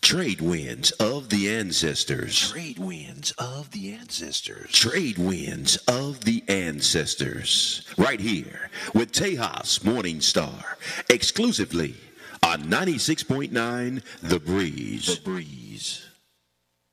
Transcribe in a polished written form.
Trade winds of the ancestors. Trade winds of the ancestors. Trade winds of the ancestors. Right here with Tejas Morningstar. Exclusively on 96.9 The Breeze. The Breeze.